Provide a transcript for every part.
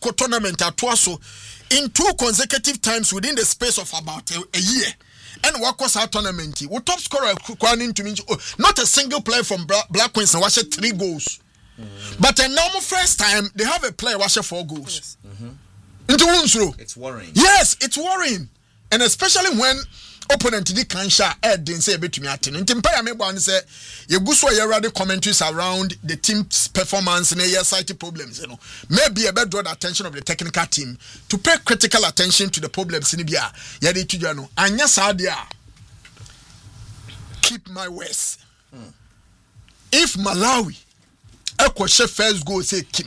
tournament at Twaso in 2 consecutive times within the space of about a year. And what was our tournament? We top scorer to me, not a single player from Black Queens and watch 3 goals. But a normal first time they have a player watch 4 goals. It's worrying. Yes, it's worrying. And especially when opponent di kan sha didn't say betumi atin ntimpa ya mebo an say ye guso ye ready commentaries around the team's performance and your site problems, you know. Maybe a better draw the attention of the technical team to pay critical attention to the problems in bia ye dey tudwa no anya sadia. Keep my words. If Malawi ekwo first goal say Kim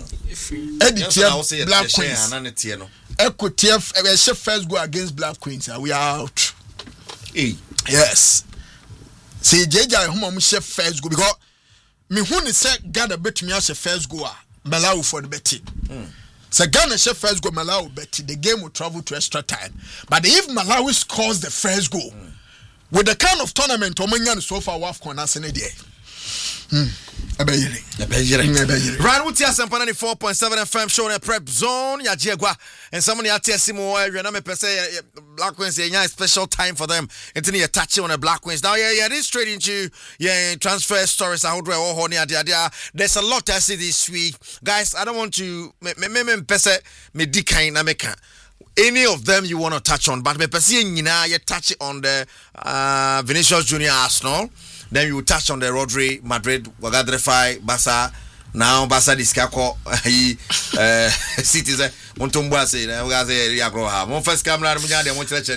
Black Queens ekwo first goal against Black Queens, we are out. Yes. See JJ home share first goal because me who ni say Ghana bet me as first goal Malawi for the betting. So Ghana share first goal Malawi bet the game will travel to extra time. But if Malawi scores the first goal with the kind of tournament Omanyan so far WAFCON as an idea. Right, Wutia Sampana 4.7 FM show in prep zone. Ya Jegwa and somebody at Tessimo area. Na me per se Black Queens a special time for them. Into the touch on the Black Queens. Now, this straight into transfer stories. I would there's a lot I see this week, guys. I don't want to me decline na meka. Any of them you want to touch on, but me per se you touch on the Vinicius Junior Arsenal. Then you touch on the Rodri, Madrid, Wagadrefai, Barca. Now Barca Discako, citizen, Montumba say, Yagroha. Mon first camera, Munya, want to let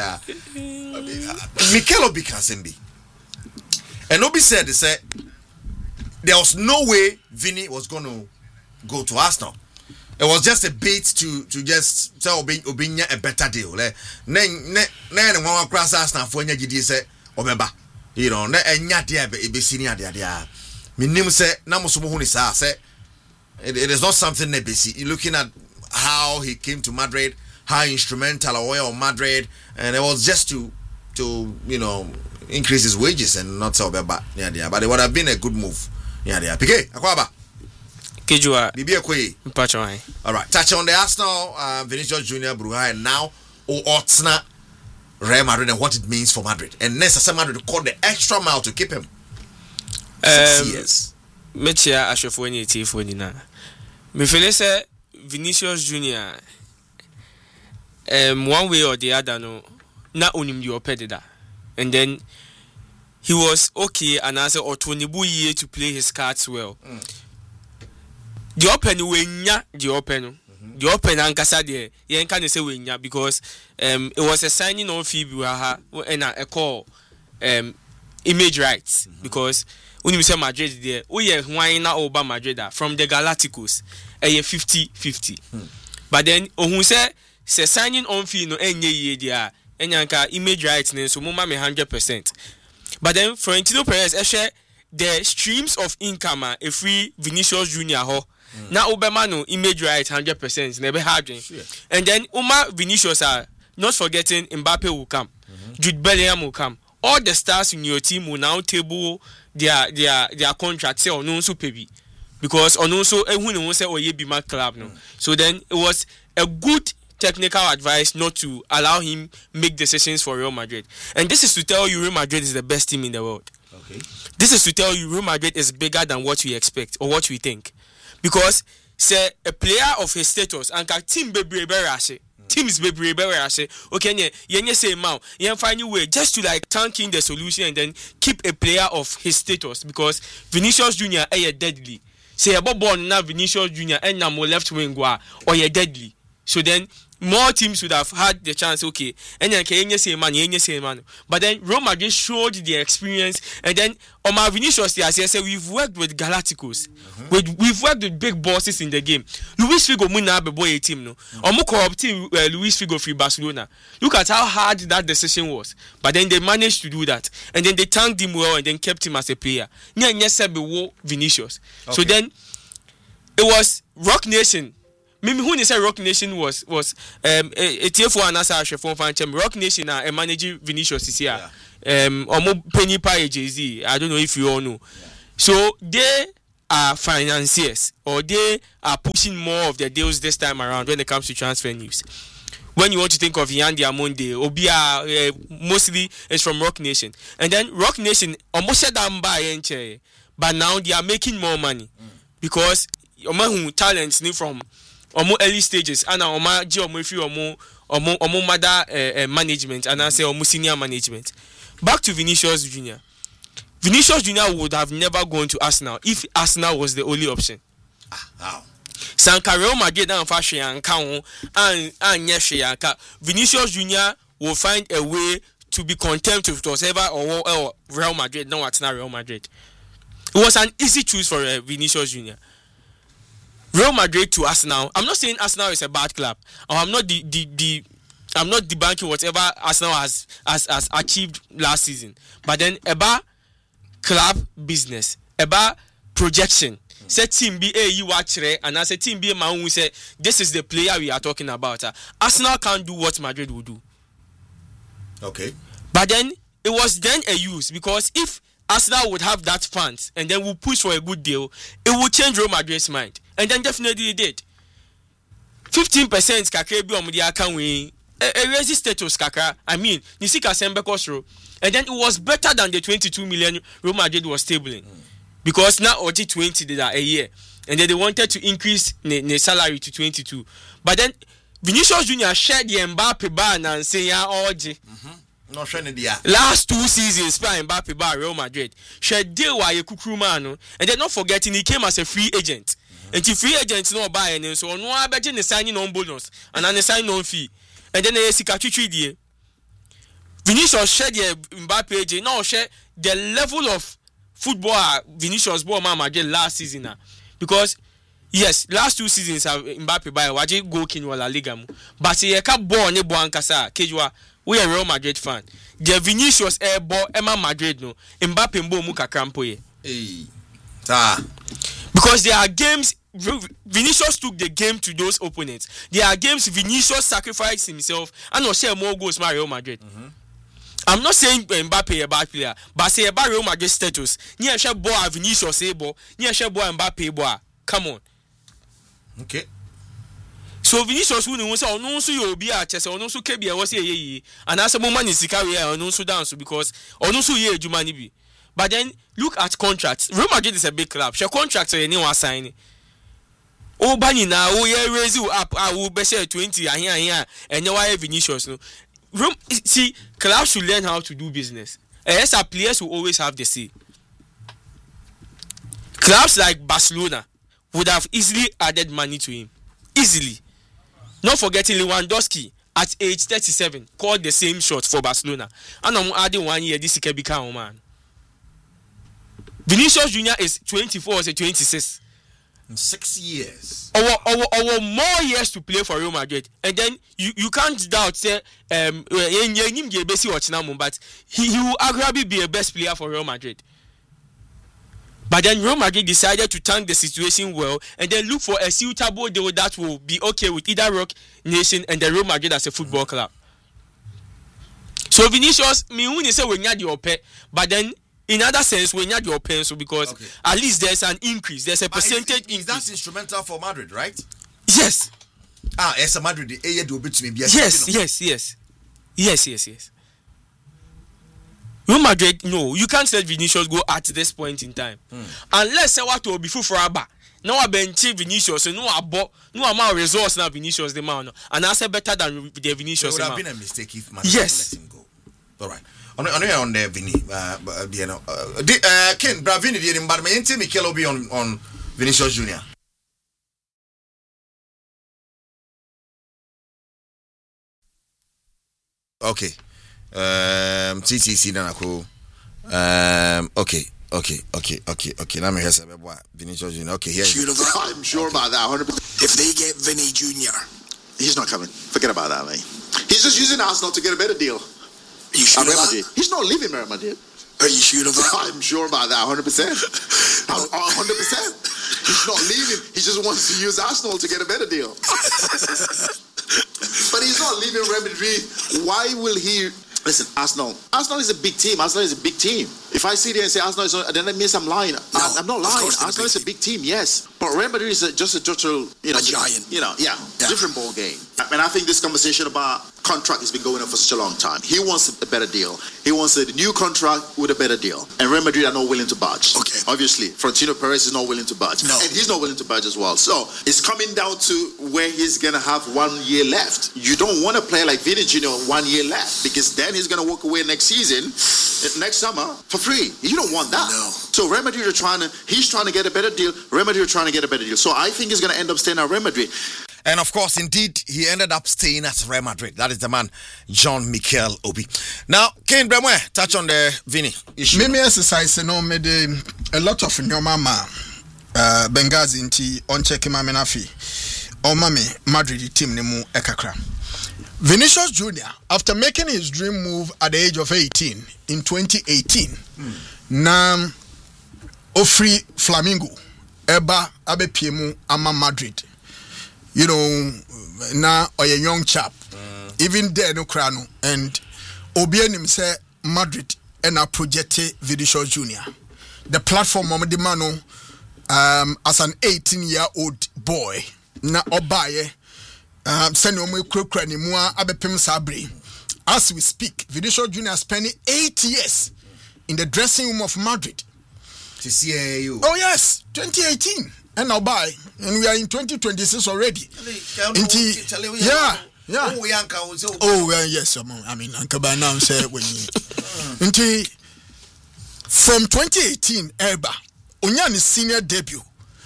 Mikel Obi Kasembi. And Obi said, there was no way Vini was going to go to Arsenal. It was just a bait to just tell Obinya a better deal. Then one across Arsenal for Nyagidi said, Obeba. You know, enya dia be senior dia. Minim say na musumu huni sa say it is not something that be see. Looking at how he came to Madrid, how instrumental away of Madrid, and it was just to you know increase his wages and not so bad. Yeah, but it would have been a good move. Yeah, PK akwaba. Kijua Bibi Ekoyi. Mpachawai. All right, touch on the Arsenal, Vinicius Junior Bruhai, and now Otsna Real Madrid and what it means for Madrid. And necessary Madrid called the extra mile to keep him. 6 years. Mechia Ashofoni Tifoni na. Me feel say Vinicius Junior one way or the other no na onim the opedida. And then he was okay and as a Otonibu year to play his cards well. The open we nya the open. The open ankasa de yen kan say we nya because it was a signing on fee and a call image rights because when you say Madrid there we are wine na over Madrid from the Galacticos 50-50 but then who say signing on fee no enye ye dia enyanka image rights so mama me 100%. But then Florentino Perez share the streams of income a free Vinicius Junior ho now Obama image right 100% never had. And then Vinicius are not forgetting Mbappe will come, Jude Bellingham will come. All the stars in your team will now table their contracts say on so pay because on also everyone will say oh ye be my club no. So then it was a good technical advice not to allow him make decisions for Real Madrid. And this is to tell you Real Madrid is the best team in the world. Okay. This is to tell you Real Madrid is bigger than what we expect or what we think. Because say a player of his status and team teams okay yenye say man yen find a way just to like tanking the solution and then keep a player of his status because Vinicius Junior deadly. Say about born now Vinicius Junior and now more left wing or deadly. So then more teams would have had the chance, okay, and then say man. But then Real Madrid showed their experience, and then on my Vinicius, say we've worked with Galacticos, we've worked with big bosses in the game. Luis Figo Muna be boy team no, or team Luis Figo free Barcelona. Look at how hard that decision was, but then they managed to do that, and then they thanked him well, and then kept him as a player. Vinicius. Okay. So then it was Rock Nation. Mimi who say Rock Nation was a TF1 anasa Shefon fan chem Rock Nation a manager Vinicius is here. Omo Penny Pie Jay-Z. I don't know if you all know. Yeah. So they are financiers, or they are pushing more of the deals this time around when it comes to transfer news. When you want to think of Yan Diamonde, Obia, mostly it's from Rock Nation. And then Rock Nation almost said that but now they are making more money because talents from early stages and mother management and I say senior management. Back to Vinicius Junior. Vinicius Junior would have never gone to Arsenal if Arsenal was the only option. Wow. Real Madrid and Vinicius Junior will find a way to be content with whatever or Real Madrid. No, it's not Real Madrid. It was an easy choice for Vinicius Junior. Real Madrid to Arsenal. I'm not saying Arsenal is a bad club. Or I'm not I'm not debunking whatever Arsenal has achieved last season. But then about club business, about projection. Say team B you watch and I say team B man who say this is the player we are talking about. Arsenal can't do what Madrid will do. Okay. But then it was then a use because if Arsenal would have that funds and then will push for a good deal, it will change Real Madrid's mind. And then definitely it did. 15% kakra bi on the account we a raise status kakra. I mean, Nisika Sembekosro. And then it was better than the 22 million Real Madrid was tabling. Because now OG 20 did that a year. And then they wanted to increase the salary to 22. But then Vinicius Junior shared the Mbappe ban and say yeah OG. No showing the last 2 seasons by Mbappe bar Real Madrid. Shared deal while you kukrumano. And then not forgetting he came as a free agent. And the free agents no buy and so no I bet you signing on bonus and then sign on fee. And then they see Kachuchi. Vinicius shared the Mbappe agent. Now share the level of football Vinicius ball Madrid last season because yes last 2 seasons have Mbappe by waje go kin wala liga mu but he ka ball ne ball ankasa kejua we a Real Madrid fan the Vinicius air ball Emma Madrid no Mbappe mbo mu kakrampo ye because there are games Vinicius took the game to those opponents. There are games Vinicius sacrificed himself and no share more goals my Real Madrid. I'm not saying Mbappe a bad player, but say about Real Madrid status. Near share boy Vinicius able, near share boy Mbappe boy. Come on. Okay. So Vinicius who knows so no so you be at chess or no so kebi was ye and as a moment is carry or no so dance because or no so ye jumani be. But then look at contracts. Real Madrid is a big club. Share contracts or anyone signing. Oh bani na oh yeah raise you up I will be share 20 here and now I Vinicius no. See, clubs should learn how to do business. As our players will always have the say. Clubs like Barcelona would have easily added money to him. Easily. Not forgetting Lewandowski at age 37 called the same shot for Barcelona. And I'm adding 1 year this can become man. Vinicius Junior is 24 or 26. In 6 years. Or more years to play for Real Madrid. And then you can't doubt say but he will arguably be a best player for Real Madrid. But then Real Madrid decided to tank the situation well and then look for a suitable deal that will be okay with either Rock Nation and the Real Madrid as a football club. So Vinicius, me when you say when you had your pet, but then in other sense, when you had your pencil, because at least there's an increase, there's a percentage increase. That's instrumental for Madrid, right? Yes. As a Madrid, Yes. Real Madrid, no, you can't let Vinicius go at this point in time. Unless I want to be full for Abba. No, I bench Vinicius, no, amount of resource now Vinicius the man, and I say better than the Vinicius. It would have been a mistake if Madrid let him go. All right. On the Vini, Ken Bravini did him, but me and Mikel will be on Vinicius Junior. Okay. TTC Danako. Okay. Let me hear some about Vinicius Junior. Okay, here. I'm sure about that 100%. If they get Vinny Junior, he's not coming. Forget about that, mate. He's just using Arsenal to get a better deal. You sure Real Madrid. He's not leaving Real Madrid. Are you sure of that? I'm sure about that 100%. 100%. He's not leaving. He just wants to use Arsenal to get a better deal. But he's not leaving Real Madrid. Why will he Listen, Arsenal is a big team. Arsenal is a big team. If I sit there and say Arsenal is not, then that means I'm lying. I'm not lying. Arsenal is a big team, yes. But Real Madrid is just a total, a giant. Different ball game. And I think this conversation about contract has been going on for such a long time. He wants a better deal. He wants a new contract with a better deal. And Real Madrid are not willing to budge. Okay. Obviously, Florentino Perez is not willing to budge. No. And he's not willing to budge as well. So it's coming down to where he's going to have 1 year left. You don't want to play like Vini Jr. 1 year left, because then he's going to walk away next season, next summer, for free. You don't want that. No. So Real Madrid he's trying to get a better deal. Real Madrid are trying to get a better deal. So I think he's going to end up staying at Real Madrid. And of course, indeed, he ended up staying at Real Madrid. That is the man, Jean-Michel Obi. Now, Kane Bremwe, touch on the Vini issue. Me exercise, made a lot of mama Benghazi inti on check Mamenafi. Or mami Madrid team nemu ekakra. Vinicius Jr., after making his dream move at the age of 18 in 2018, na ofri Flamingo eba abe piemu ama Madrid. You know, now or a young chap, even there no crano, and Obianim say Madrid and a projected Vinicius Jr. The platform of the mano as an 18-year-old boy, na obaye send me kukra ni mua abepem sabri. As we speak, Vinicius Jr. spending 8 years in the dressing room of Madrid. To see you. Oh yes, 2018. And now and we are in 2026 already. Yeah. Oh well, yes, I mean, Uncle now said when you from 2018, Eba Onyan's senior debut,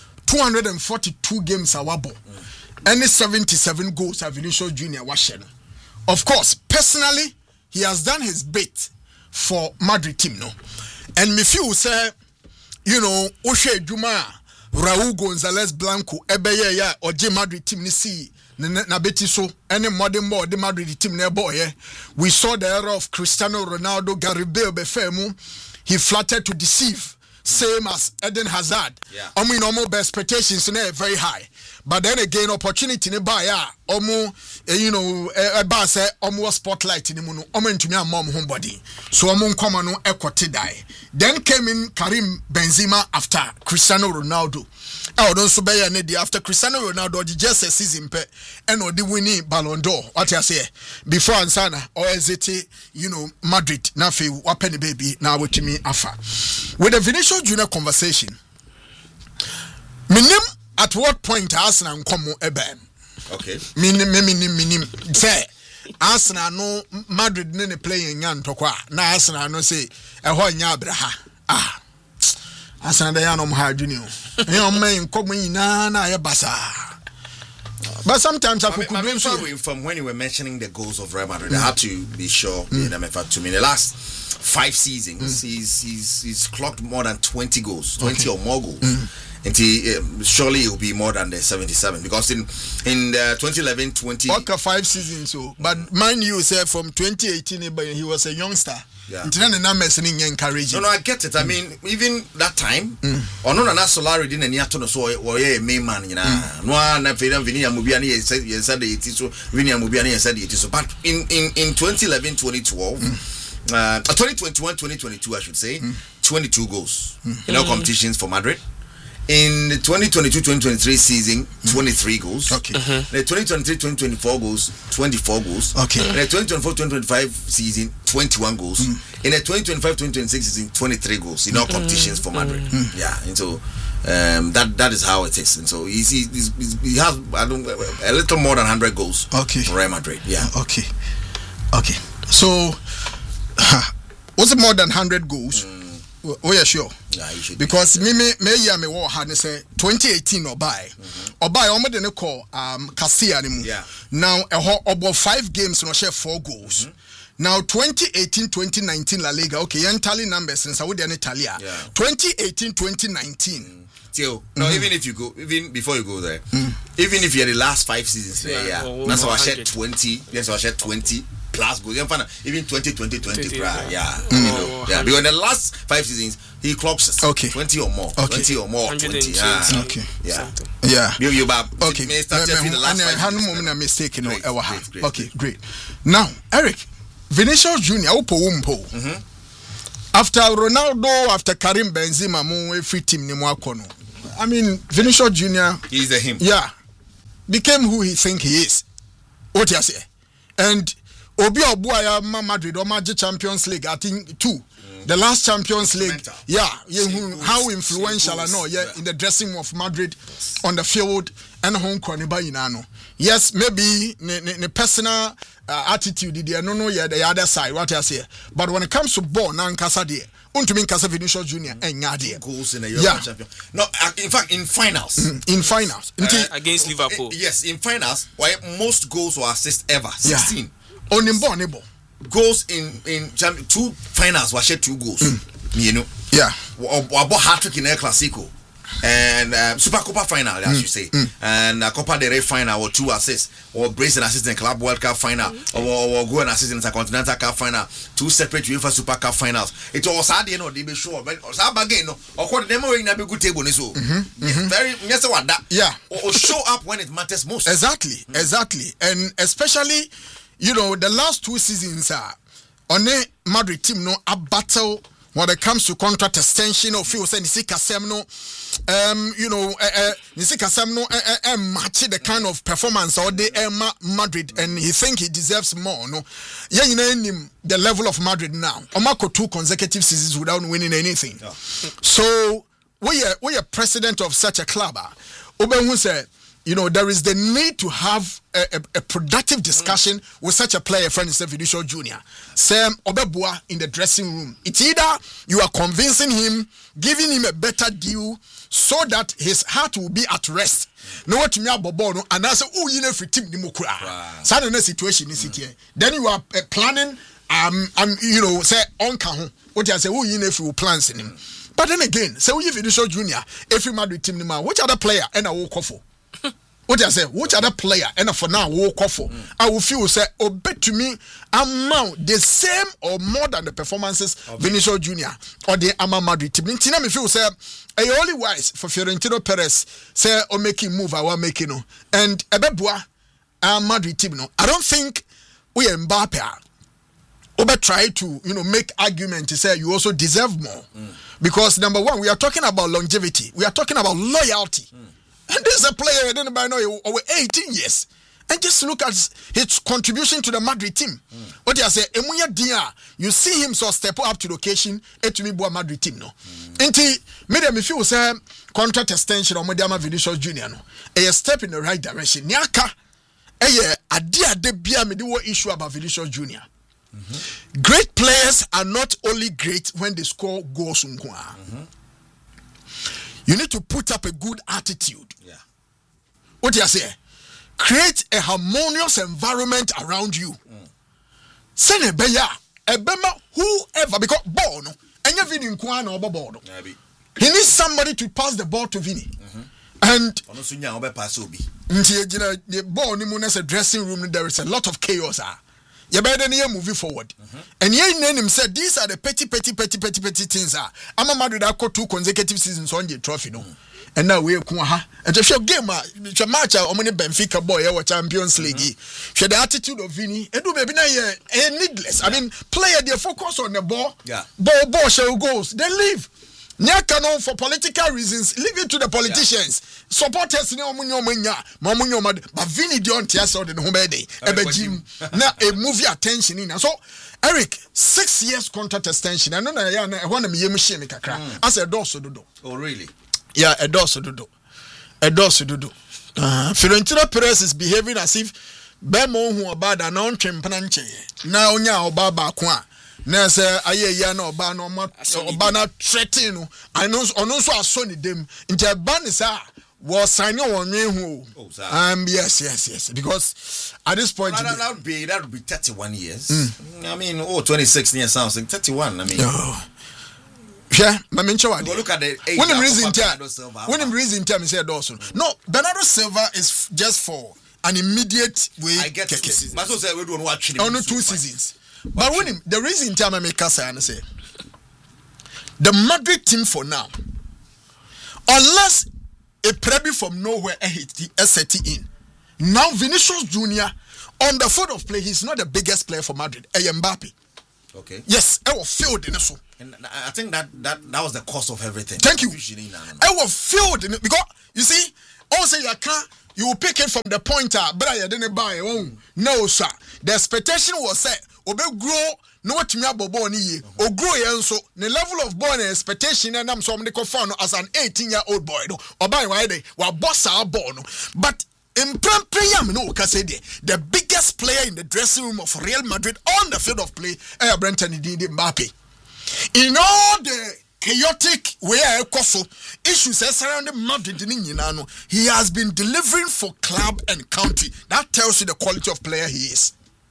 242 games awabo, and 77 goals at Vinicius Jr. Washington. Of course, personally, he has done his bit for Madrid team, no, and me feel say, you know, Oshe Juma. Raul Gonzalez Blanco ebeye ya oje Madrid team ni si na beti so any modern boy the Madrid team na boy we saw the era of Cristiano Ronaldo, Gareth Bale befemu. He flattered to deceive, same as Eden Hazard. I mean, normal expectations are very high, but then again opportunity ne buy you know ba say almost spotlight ni mu no ntumi am homebody, so come no ekwote die. Then came in Karim Benzema after Cristiano Ronaldo. Don't so be after Cristiano Ronaldo just a season pe and or the winning Ballon d'Or. What I say before Ansana or is it, you know, Madrid na fe wapen baby na with me afa with the Vinicius Junior conversation. Minim at what point Arsenal come eben. Okay. Minim say Arsenal no Madrid ne playing yan tokwa na Arsenal no say ho nya abraha Arsenal dey anom ha junior men come na ya basa. But sometimes I could from when you were mentioning the goals of Real Madrid, I had to be sure to me the last 5 seasons he's clocked more than 20 goals, 20 or more goals. And surely it will be more than the 77, because in the 2011-20 okay, 5 seasons so, but mind you say from 2018 he was a youngster. Yeah. No, I get it. I mean, even that time, or no, Solari didn't any ato so or a main man, you know. No, na Vinia Mubiani said it is so. Vinia Mubiani said it is so. But in 2011-2012, 2021-2022, I should say, 22 goals in all competitions for Madrid. In the 2022-2023 season, 23 goals. Okay. The 2023-2024 goals, 24 goals. Okay. In the 2024-2025 season, 21 goals. In the 2025-2026 season, 23 goals in all competitions for Madrid. Yeah, and so that is how it is. And so he has a little more than 100 goals. Okay. For Real Madrid. Yeah. Okay. So, was it more than 100 goals? Oh yeah, sure. Yeah, you should. Because me war had say 2018 or buy almost the call Casilla anymore. Yeah. Now about 5 games no share 4 goals. Now 2018-2019 La Liga, okay, yan tally numbers since I would any Italia. 2018-2019. No, even before you go there, even if you're the last 5 seasons there, that's how I shared 20. That's how I shared 20 plus goals. Even 2020, yeah. Because in the last 5 seasons, he clocks 20 or more. 20 or more. 20. Okay. Yeah. You okay. Okay, great. Now, Eric, Vinicius Junior upo umpo. After Ronaldo, after Karim Benzema, mo every team ni mwako no. I mean, Vinicius Junior. He's the him. Yeah, became who he think he is. What you say? And Obi Obuaya Madrid or Magic Champions League, I think 2. The last Champions League, yeah, how influential I know, yeah, in the dressing room of Madrid, on the field, and home Koniba Inano. Yes, maybe the personal attitude, I don't know, yeah, the other side, what I say. But when it comes to ball, Nankasa dear, Untumin Casa Vinicius Junior, and Yadia. Goals in the European champion. No, in fact, in finals. In finals. Against Liverpool. Yes, in finals, why most goals or assists ever, 16. On Nimbo. Goals in 2 finals, we shared 2 goals. You know, yeah. About hat-trick in El Clasico and Super Copa final, as you say, and Copa del Rey final or 2 assists, or brace and assist in Club World Cup final, or go and assist in the Continental Cup final, 2 separate UEFA Super Cup finals. It was hard, you know, they be sure, but again, or what them in a good table is so very yes, what that, yeah, or show up when it matters most. Exactly, and especially. You know, the last 2 seasons are on a Madrid team no a battle when it comes to contract extension of few say Nisika Semno Nisika Semno match the kind of performance or the Madrid and he think he deserves more no yeah you know the level of Madrid now Omako 2 consecutive seasons without winning anything. So we are president of such a club Obenhu said you know, there is the need to have a productive discussion with such a player, friend, as Vinicius Junior. Sam Obebua in the dressing room. It's either you are convincing him, giving him a better deal, so that his heart will be at rest. No what me abobo no, and I say, oh, you know, if team ni mukura. Sad in a situation is it here. Then you are planning, you know, say on kaho. What you say, oh, you know, if you plans in him. But then again, say, oh, you Vinicius Junior, every Madrid team ni man, which other player and I will call for. What I say, which other player and for now walk off for? I will feel say obey to me amount the same or more than the performances of Vinicius Junior or the Ama Madrid team. Tina me feel say a only wise for Florentino Perez say or making move I want making no and Ebebua Madrid team no. I don't think we Mbappe Obe try to make argument to say you also deserve more because number one we are talking about longevity, we are talking about loyalty. And this is a player that didn't know over 18 years. And just look at his contribution to the Madrid team. What you say, Emuya Dia, you see him so step up to the occasion, to me, Madrid team. No. And made me feel say contract extension or Mediama Vinicius Junior. No. A step in the right direction. Nyaka, a dear debia me do issue about Vinicius Junior. Great players are not only great when they score goals. You need to put up a good attitude. Yeah. What do you say? Create a harmonious environment around you. Send a bema, whoever, because ball no, and you Vini Nkwana or ball. He needs somebody to pass the ball to Vini. And the ball in a dressing room, there is a lot of chaos. You better than moving forward. And ye name him said these are the petty things. I'm a Madrid that 2 consecutive seasons on the trophy no. And now we're and if your game a match or many Benfica boy or Champions League. Should the attitude of Vini and do baby needless. I mean player they focus on the ball. Yeah. Ball shall goes. They leave. Nyakano for political reasons, leave it to the politicians. Supporters no but Vini don't tell so the home day. Now a movie attention in. So Eric, 6 years contract extension. I know I want to be a kakra. I said doso do. Oh really? Yeah, a doso do. Florentino Perez is behaving as if Bemo who about an on chimpanche. Now nya obaba kwa. Nese aye no ba no na threaten I know so asoni dem nti ban is was sign on who yes because at this point that would be 31 years. I mean 26 years sounds like 31. I mean yeah, look at the age. When him reason time say Dawson. No, Bernardo Silva is just for an immediate way. I get 2 seasons. But so say we don't watch him. Only 2 seasons. But when him, the reason time I make us say the Madrid team for now, unless a prebi from nowhere hit the SAT in, Now Vinicius Junior on the field of play, he's not the biggest player for Madrid. Mbappe. Okay. Yes, I was filled in so. And I think that was the cause of everything. Thank you. I was filled in it because you see, also you will pick it from the pointer, but I didn't buy it. No, sir. The expectation was set. Obe grow no what me abobo ni ye. O grow yen so the level of born expectation and I'm so many confirm as an 18-year-old boy. No, or by why they were boss our born. But in the biggest player in the dressing room of Real Madrid on the field of play, Brenton Mbappe. In all the chaotic way issues surrounding Madrid, he has been delivering for club and country. That tells you the quality of player he is.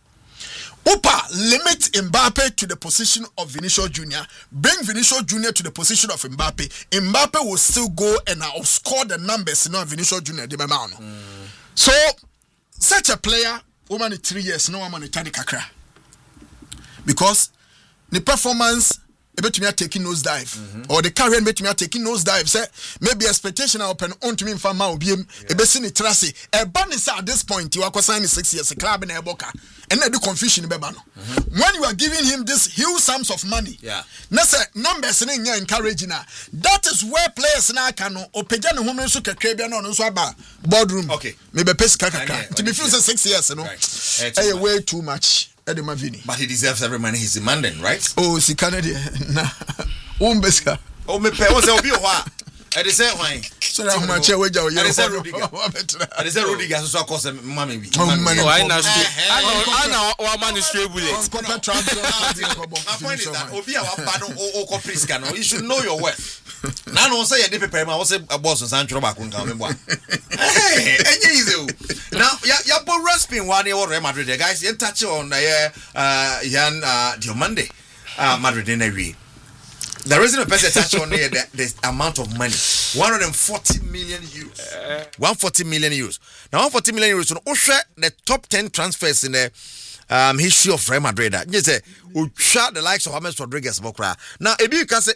Upa limit Mbappe to the position of Vinicius Junior. Bring Vinicius Junior to the position of Mbappe. Mbappe will still go and outscore the numbers in Vinicius Junior. So, such a player, woman 3 years, no woman kakra. Because the performance, bet me taking nose dive, or the career bet me taking nose dive. Say maybe expectation open on to me for my obiem. A besini trasi. A bonus at this point, you are signing 6 years a club in a boca, and I do confusion in Bebano. When you are giving him this huge sums of money, Nasa numbers in encouraging. That is where players now can open women so Caribbean on Swaba boardroom. Okay, maybe Pesca to be fused 6 years, you know, way too much. But he deserves every money he's demanding, right? Oh, si Canadian. Nah. Umbeska. Oh, me pay. What's the why? I say why. So how much I wage out? I say Rudiger. So I cost mommy. Oh, I know. I man is straight bullet. My point is that Obi Awapado or Copriska. No, you should know your worth. Now, no say you prepare. I was a boss and Sancho Bakun. Hey, now ya bo respin one or Real Madrid guys. You touch on Jan Diomande Madrid in a way. The reason a person touch on here the amount of money 140 million euros. 140 million euros. Now 140 million euros on the top 10 transfers in the history of Real Madrid. You say we shot the likes of James Rodriguez Bokra. Now if you can say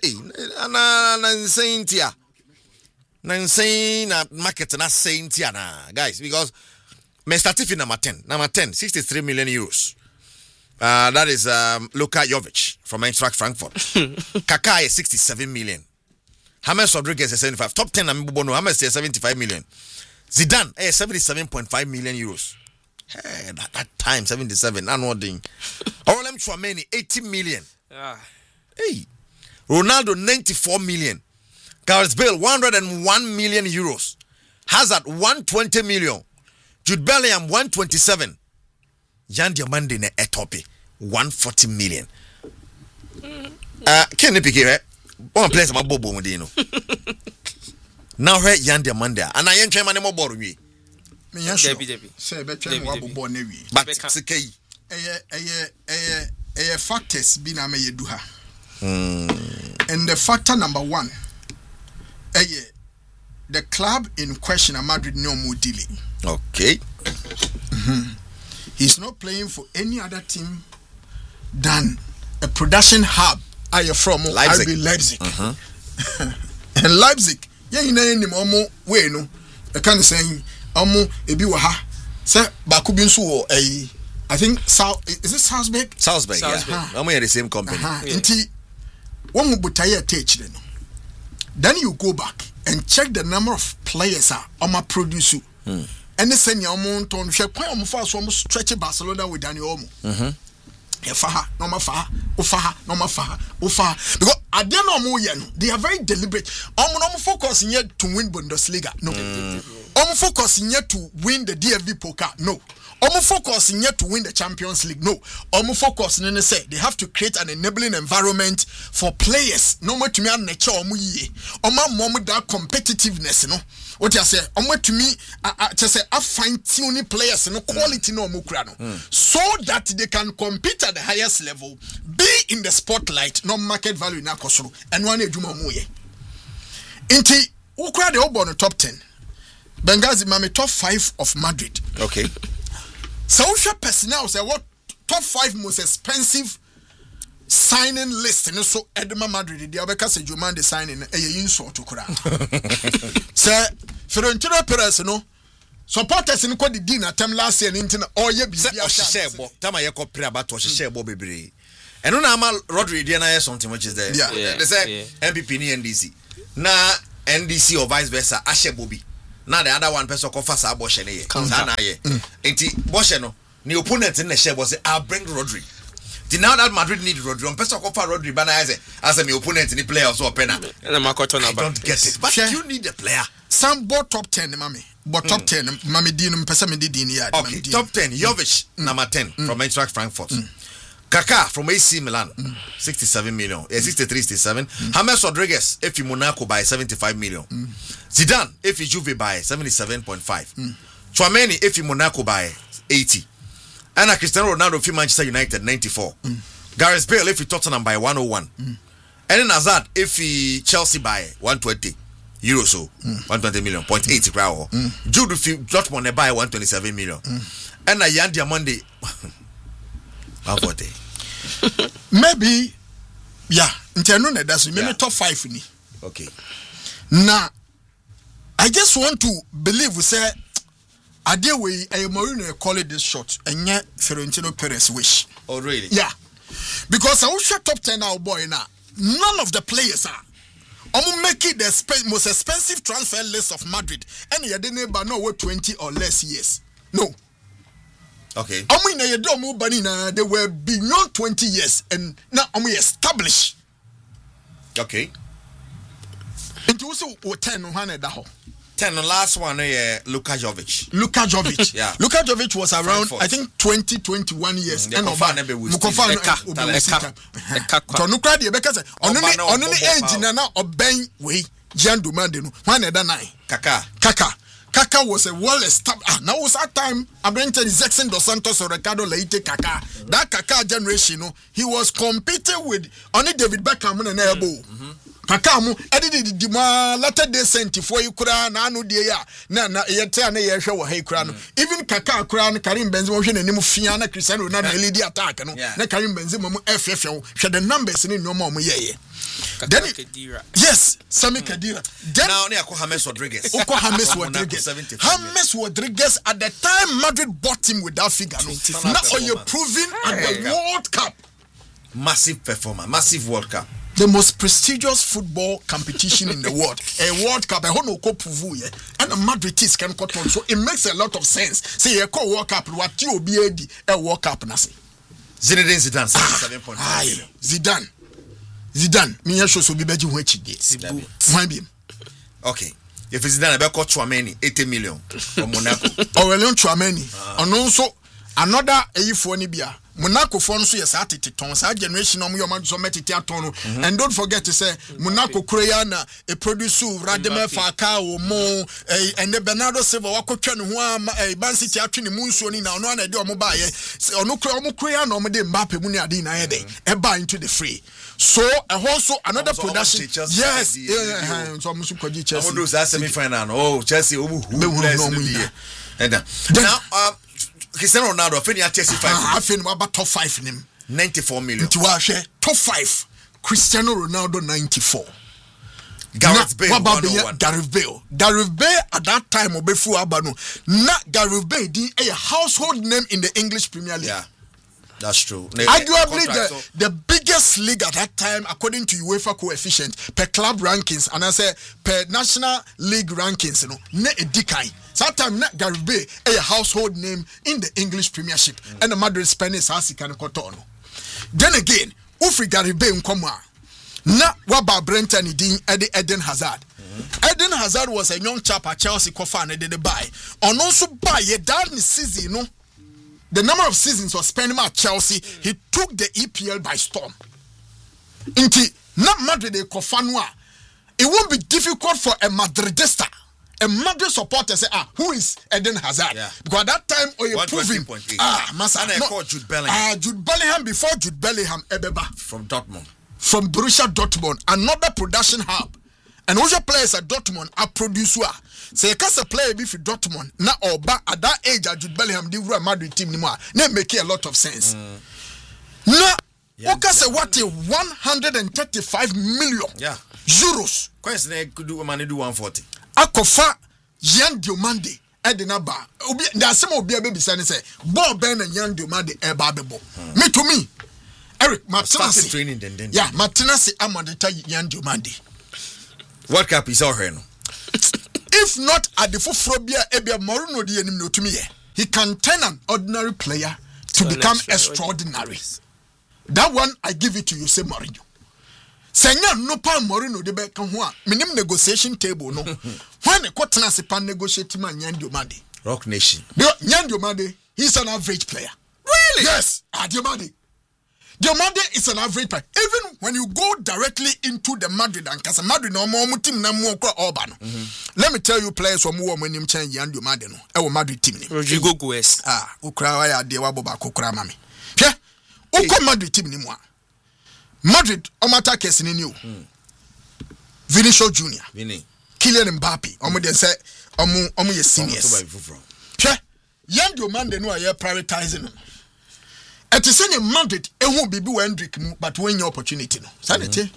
insane market na saying tiana guys because me started number 10 63 million euros. That is Luka Jovic from Eintracht Frankfurt. Kaká is 67 million. James Rodriguez is 75. Top 10 Bono James is 75 million. Zidane is 77.5 million euros. Hey, that time 77. Anoding. Orlem Chouameni 80 million. Hey, Ronaldo 94 million. Gareth Bale 101 million euros. Hazard 120 million. Jude Bellingham 127. Jan Diomande ne etopi 140 million. Can you pick it? One place my bobo modino. Now here Jan Diomande and I ain't trying money more boring me. Say better wabu born nevi. But sekei. Factors be na me yeduha. And the factor number 1. The club in question Madrid no more dealing. Okay. He's not playing for any other team than a production hub. Are you from Leipzig? RB Leipzig. And Leipzig, you know, way no. I can't say ebi waha. Say bakubin so I think is it Salzburg? Salzburg, yeah. I'm the same company. Inti one butaye teach then. Then you go back and check the number of players are produce you. And they send your amount on share quite almost almost stretch Barcelona with Daniel Olmo. Faha, no mafa, ufaha. Because at the end they are very deliberate. Focusing yet to win Bundesliga. No. Focusing yet to win the DFB Pokal. No. Focusing yet to win the Champions League. No. Focusing say they have to create an enabling environment for players. No more to me nature that competitiveness, no. What I say, to me, just say I fine tuning players no quality no so that they can compete at the highest level, be in the spotlight, no market value na kosoro, and one ejuma muye. Inti ukra the obo no top 10. Benghazi mame top 5 of Madrid. Okay. So personnel say what top 5 most expensive signing list and so Edema Madrid the Abeka say Juman the signing a insult to Kura. Sir Florentino Perez no supporters in the din attempt last year into all year be share tama ye copy about to share bo bebre eno na ama Rodri dey na something which is there they say MPP ni NDC na NDC or vice versa ashe bobi na the other one person ko fa sa boshe ne ye na ye enti boshe no ni opponent in the share was say I'll bring Rodri. Now that Madrid need Rodri, person ko fa Rodri bana as my opponent in the playoffs or penna I don't get it but you need a player. Some bought top 10 mami. But top 10 mami dinum pesa me din ya. Okay, top 10 Jovic number 10 from Eintracht Frankfurt. Kaká from AC Milan 67 million. 67. James Rodriguez if Monaco by 75 million. Zidane if Juve by 77.5. Tchouaméni if Monaco by 80. And Cristiano Ronaldo if Manchester United 94. Gareth Bale if Tottenham by 101. And then Hazard if Chelsea by 120. Euro so 120 million 0.8 crowd. Jude if Dortmund buy 127 million. And Yan Diamonde 140. Maybe yeah, internally that's maybe top 5 ni. Okay. Now I just want to believe we say Ade we Mourinho call it this shot and yet Florentino Perez wish. Oh really? Yeah. Because I will shut top 10 now boy now. None of the players are make it the most expensive transfer list of Madrid. And you didn't know 20 or less years. No. Okay. They were beyond 20 years and now established. Okay. And you also 10 10 the last one Luka Jovic. Yeah. Luka Jovic was around I think 20-21 years. And Kaká was a well established. Now was that time I mentioned Jackson Dos Santos or Ricardo Leite Kaká. That Kaká generation, he was competing with only David Beckham and elbow. Kakamu edit di ma latter day sent for you kura na anu die ya na yete na ye hwe wo ha kura no even Kaka kura no Karim Benzema hwe nanim fia na Cristiano Ronaldo lead attack no na Karim Benzema mu efefew hwe the numbers ni nyoma o mu ye then yes Sami Khedira then now ne James Rodriguez James Rodriguez at the time Madrid bought him with that figure no now you proving at the World Cup massive performance massive World Cup. The most prestigious football competition in the world, a World Cup. I don't know and Madrid can control, so it makes a lot of sense. Say a World Cup, what you be a World Cup, Nasi. Zinedine Zidane, 7.5 million. Zidane. Me show so be beji who okay. If it's Zidane, I got Tchouaméni, 80 million from Monaco. Aurelien Tchouaméni, and also another Eyifonibia. Monaco for so yes at it ton sa generation no yo man so metiti aton and don't forget to say Monaco Koreana a producer Radamel Falcao mo and the Bernardo Silva wakotwa ne ho Man City atwe ne munsuo ni na no na de omo ba ye ono Korea no mo de Mbappe mu ni ade na ye dey e ba into the free so also another production yes so mo so kwaji Chelsea do that semi final oh Chelsea omu and now Cristiano Ronaldo fini at Chelsea 5. Fini about top 5 nim 94 million. Top 5. Cristiano Ronaldo 94. Gareth Bale 101. Gareth Bale at that time obefu abano. Na Gareth Bale di a household name in the English Premier League. Yeah. That's true. Arguably the biggest league at that time according to UEFA coefficient per club rankings and I say per national league rankings ne edikai. Sometimes Gareth Bale a household name in the English Premiership and the Madrid Spanish has can kotono. Then again, Ufri Gareth Bale nkoma na waba Brenton din Eden Hazard. Eden Hazard was a young chap at Chelsea kofa and they buy. On also buy a darn season no. The number of seasons was spent at Chelsea, he took the EPL by storm. Inti not Madrid de kofanwa. It won't be difficult for a Madridista. A Madrid supporter say, who is Eden Hazard? Yeah. Because at that time, or you proving, Massa, and I called Jude Bellingham. Jude Bellingham before Jude Bellingham, Ebeba. From Dortmund. From Borussia Dortmund, another production hub. And all your players at Dortmund are producer. So you can't play if you Dortmund, now or back at that age, Jude Bellingham, the Real Madrid team, they make a lot of sense. Now, okay, say what 135 million euros. Question could do money do 140. Akofa Yan Diomande Edina ba. Obi there's some obi baby say ball Ben and Yan Diomande eba bebo. Me to me. Eric Martinez training then. Yeah, Martinez amandeta Yan Diomande. World Cup is all her no. If not at the Fufrobia Ebia Morino di enim no to me. He can turn an ordinary player to become extraordinary. That one I give it to you, say Mourinho. Senya no pa Mourinho de be kan ho a minim negotiation table no. When the quarter se pan negotiate man Yan Diomande. Rock Nation. Yan Diomande, he's an average player. Really? Yes, Diomande. Diomande is an average player. Even when you go directly into the Madrid and Casa Madrid no more team na mo kwa Orban. Let me tell you players from who when him change Yan Diomande no. E wo Madrid team ni. Rodrigo Goes. Ukra wa ya de wa boba kokra mami. Hwe. Uko Madrid team ni mo a. Madrid omata kesi ni o. Vinicius Junior. Vini. Kylian Mbappe. Omo de say omo ye seniors. Hwe. Yan Diomande no are prioritizing him. It is in Madrid, it won't be Hendrick, but when your opportunity. No, Sanity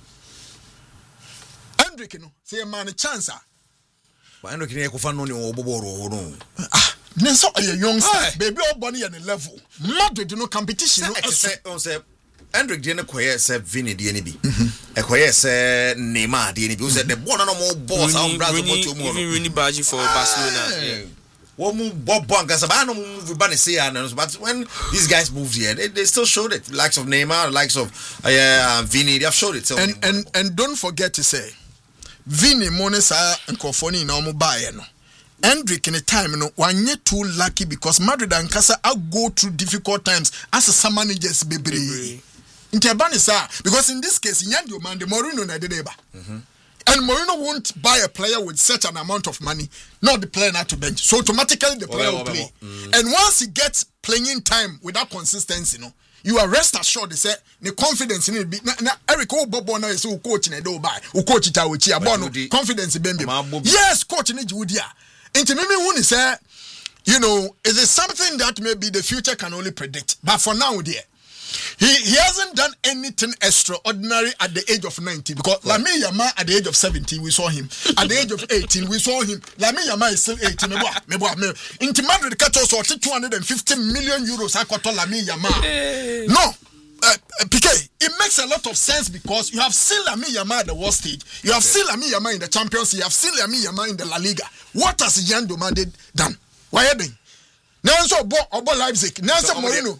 Hendrick, no, say a man a chance. But I don't know if I know you or Nenso a young baby or bunny and a level. Madrid, no competition. No, say Hendrick didn't acquire, said Vinny DNB. Acquire, said Neymar DNB. Said the one no more boss. I'm brother, really badgy for Barcelona. Bob Bongas, I don't move but when these guys moved here, they still showed it. Likes of Neymar, likes of Vinny, they have showed it. So and don't forget to say, Vinny Monesa and Kofoni no mo buy no. Hendrick in a time no one yet too lucky because Madrid and Casa are go through difficult times as a some managers baby. Because in this case, Yan Diomande Mourinho na dedeba. And Mourinho won't buy a player with such an amount of money, not the player not to bench. So automatically the player will play. And once he gets playing time with that consistency, you are rest assured. They say the confidence in it. Now Eric Bobo now is coach in a do buy, coach it out confidence in Bembe. Yes, coach in Judia. And to me, when he say, is it something that maybe the future can only predict? But for now, dear. He hasn't done anything extraordinary at the age of 19 because Lamine Yamal at the age of 17 we saw him. At the age of 18 we saw him. Lamine Yamal is still 18. Into Madrid catch us 250 million euros. I got Lamine Yamal. No. PK, it makes a lot of sense because you have seen Lamine Yamal at the world stage. You have seen Lamine Yamal in the Champions League. You have seen Lamine Yamal in the La Liga. What has Yan Diomande done? Why are they? Now so Obo Leipzig. Now so Mourinho.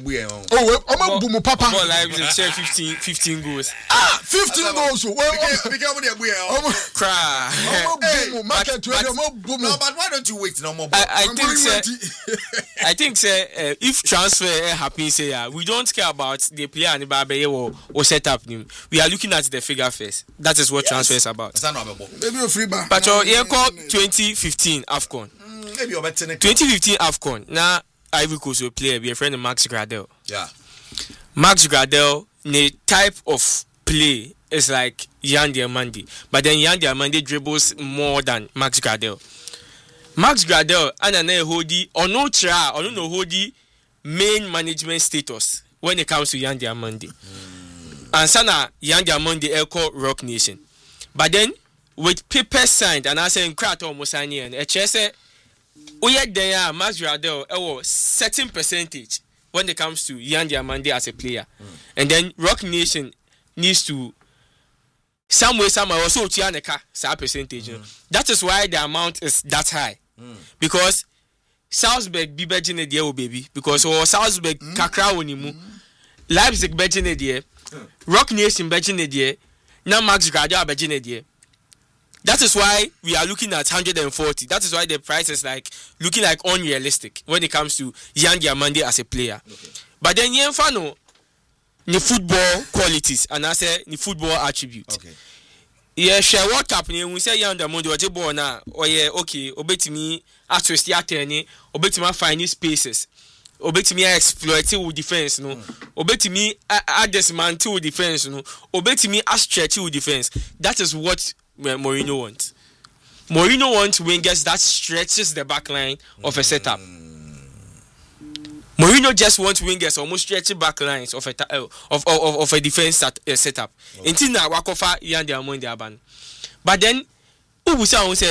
Oh, Bumu Papa. Obo Leipzig share 15 goals. 15 goals. Cry. No, but why don't you wait no more? I think if transfer happens we don't care about the player and the baby or set up him. We are looking at the figure first. That is what transfer is about. Maybe a free bar. But you call 2015 AFCON. 2015 AFCON. Now Ivory Coast will play. Be a friend of Max Gradel. Yeah. Max Gradel, the type of play is like Yan Diomande, but then Yan Diomande dribbles more than Max Gradel. Max Gradel and an Hodi or no try or no Hodi main management status when it comes to Yan Diomande. And Sana Yan Diomande Echo Rock Nation. But then with paper signed and I say in Krato Mosani and HSA. There, Max Gradel, certain percentage when it comes to Yan Diomande as a player, and then Rock Nation needs to somewhere also Tianeka some percentage. That is why the amount is that high, because Salzburg be begging the baby because Salzburg kakra wonimu, Leipzig begging the Rock Nation begging the now Max Gradel begging the. That is why we are looking at 140. That is why the price is looking like unrealistic when it comes to Yan Diomande as a player. Okay. But then you know the football qualities and I say the football attributes. Okay. Yeah, share what happening we say Yan Diomande or Jebo na or yeah okay obetimi atwist ya turning obetimi find new spaces. Obetimi exploit with defense no. Obetimi dismantle defense no. Obetimi stretch with defense. That is what Mourinho wants. Mourinho wants wingers that stretches the back line of a setup. Mourinho just wants wingers almost stretching back lines of a defense setup. Until now, Wakofa Yan Diomande aban. But then, who say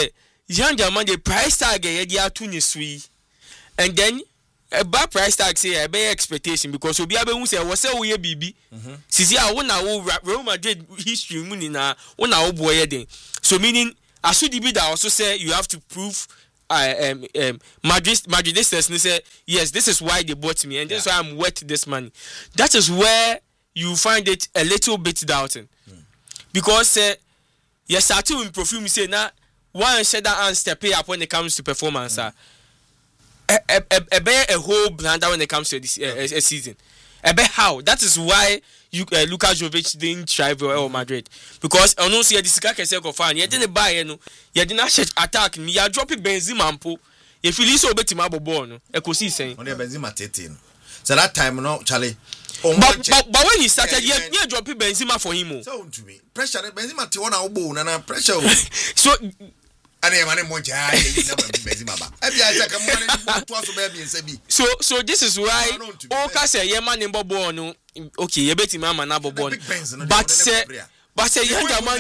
young man the price tag dey atu ni sui and then a bad price tag say a better expectation because obi abehun say wo say wo ye bibi sisi a wo na wo Real Madrid history mu ni na wo na wo boy den so meaning asudi bi that also say you have to prove Madridistas say yes, this is why they bought me and this is why I'm worth this money. That is where you find it a little bit doubting because you start to improve. Say now one shadow and step up when it comes to performance. A whole blunder when it comes to this a season. How that is why Luka Jovic didn't try for Real Madrid because I don't see the Sika can say fan. You didn't buy you didn't attack me. You drop Benzema ampo. If you listen to Betima Bobo no, I could see saying. On Benzema 13. So that time no Charlie. But when he started, you drop Benzema for him. So to me, pressure Benzema to one obo na pressure. So. So this is why Oka say Yema nimbo bo no okay ye beti mama na bobo but say younger man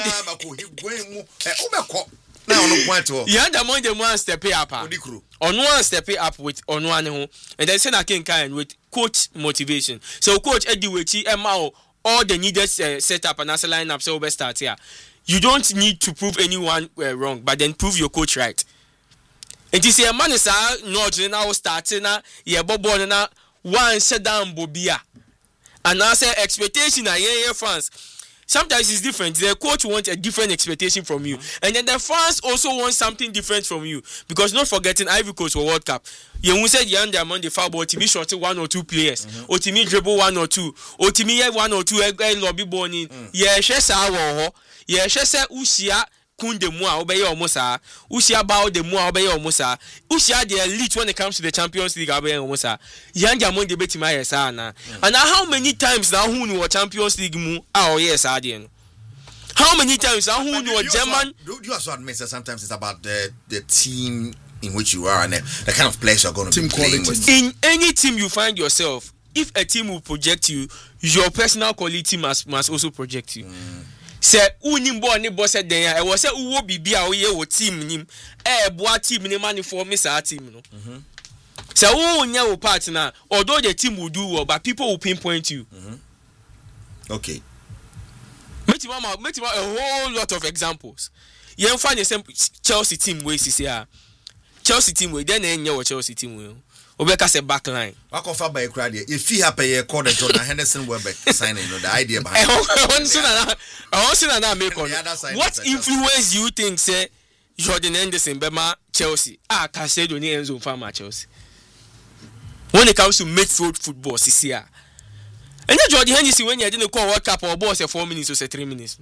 younger man the one step up on one step up with on one and then say na king kind with coach motivation so coach Eddie Wechi Emma all the needed setup and as a lineup so we start here. You don't need to prove anyone wrong, but then prove your coach right. And you see a man is not now starting na yeah bobo na one shut down bobia. And I say expectation fans. Sometimes it's different. The coach wants a different expectation from you. And then the fans also want something different from you. Because not forgetting Ivory Coast for World Cup. You said you under the foul ball, Timmy shot 1 or 2 players. Or Timmy dribble 1 or 2. Or Timmy 1 or 2 lobby born in. Yeah, she's our yeah, she said Usia kunde mua obey almost Usia bao de mua obey almost Usia the elite when it comes to the Champions League obey almost Yanja mon debate my sana. And how many times now who knew Champions League mu yes Adian. How many times now who knew German you also admit that sometimes it's about the team in which you are and the kind of players you're going to be playing with. In any team you find yourself, if a team will project you, your personal quality must also project you. Say unimbo ni boss den ya e wo say uwo bibia wo ye wo team nim boa team ni man for me sa team no say wo nya wo partner although the team will do well but people will pinpoint you okay meet a whole lot of examples yen find the same Chelsea team we see here Chelsea team we then nya wo Chelsea team we Obeka say backline. Wakofa by crowd if he happen ye call the Jordan Henderson Welbeck signing the idea behind. What influence you think say Jordan Henderson bema Chelsea? Casedo ni Enzo Fama Chelsea. When it comes to midfield football, CCR. And Jordan Henderson when you didn't call World Cup or boss 4 minutes or 3 minutes.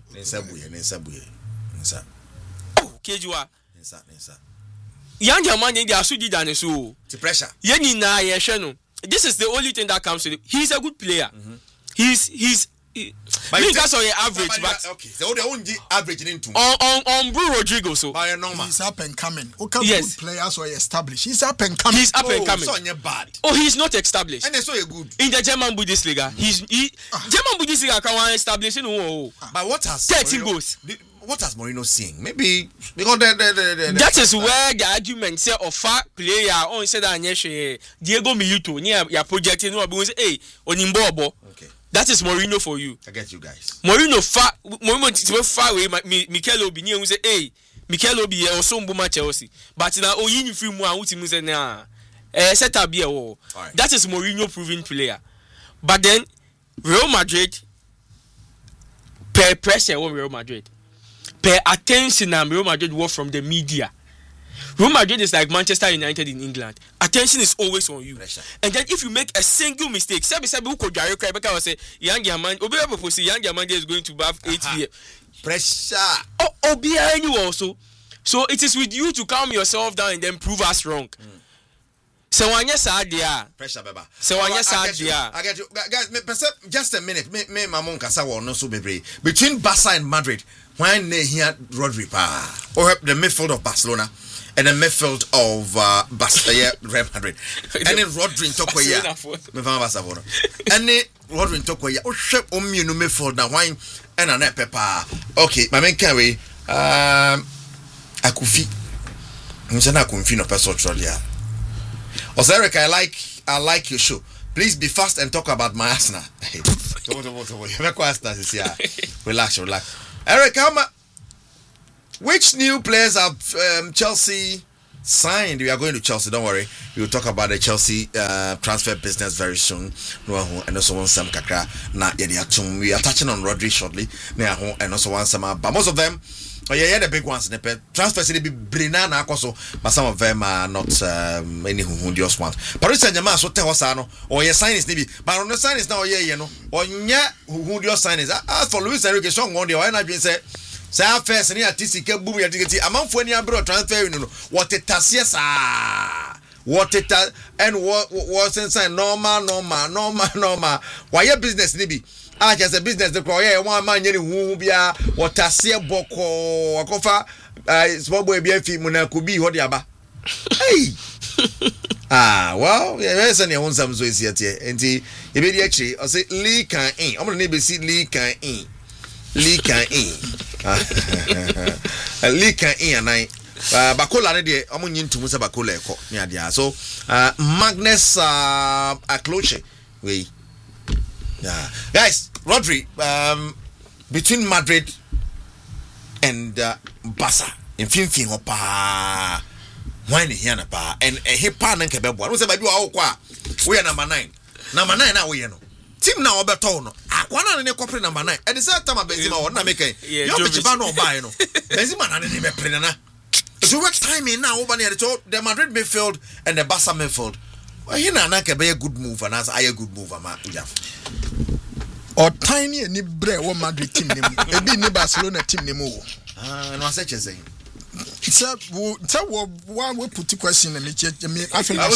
Nensa. Oh, Kejua. Nensa. Young man they are so did and so the pressure yeni na yeshano this is the only thing that comes to him. He's a good player he's because of the average but okay so the only average into on Bruno Rodrigo so he's up and coming yes. Good players are established he's up and coming so bad he's not established and so good in the German Bundesliga German Bundesliga can establish but what has 13 goals what has Mourinho saying? Maybe because that is where the argument say of far player on said that Diego Milito near your project no be say hey onimbo okay that is Mourinho for you. I get you guys. Mourinho far away Mikel Obi near say hey Mikel Obi also mbuma Chelsea but now oyin free mu an say na set up here that is Mourinho proven player but then Real Madrid per pressure on Real Madrid per attention and Real Madrid work from the media. Real Madrid is like Manchester United in England. Attention is always on you. Pressure. And then if you make a single mistake, say who could Gary cry because I say young man, young man is going to have 8 years. Pressure. Oh, behind you also. So it is with you to calm yourself down and then prove us wrong. So when you say there, pressure, baba. So when you say there, I get you, guys. Just a minute. Me, Mamon Kasa will not so be between Barca and Madrid. When they hear Rodri or the midfield of Barcelona and the midfield of Real Madrid, and then Rodri in Tokoya, and then Rodri in Tokoya, oh shit, you know midfield now wine and a pepper. Okay, my man carry Akufi. Msana kumfino person Australia. Also, Eric, I like your show. Please be fast and talk about my Arsenal. Relax. Eric, which new players have Chelsea signed? We are going to Chelsea, don't worry. We will talk about the Chelsea transfer business very soon. And also want some kakra na yediatum. We are touching on Rodri shortly. And also want some, but most of them, the big ones. Transfers will be Brina na Akoso, but some of them are not any who just want. Paris Saint-Germain so tell us or your sign is maybe, but on the sign is now or who your sign is. As for Luis Enrique, song on the energy say. Say first and TC ke boom ya tiketi amount for any abroad transfer what it has what it and what inside normal why your business ni bi just a business the one man any hu bia what asie boko akofa small boy bia fi munako bi ho de aba hey well yes and you some so is here enti e be di actually I say Lee can in I'm going to see Lee can in Leakan in and I Bakola de amun yin tumu se Bakola eko ni adia so Magnus Akloche we yeah guys Rodri between Madrid and Barca in fin hopa why ni here na pa and he pa na nkebe bo no se ba bi wa kwa we number 9 na we no team na obeto no akwana ne kopre number 9 at the same time Benzema won na make you be chiba no buy no Benzema na ne be pre na so what timing now over near the Madrid midfield and the Barca midfield well here na ke be a good move and as a good move ma or tiny ni bre wo Madrid team nim e bi ni Barcelona team nim wo no say saying so one we put the question and me I feel like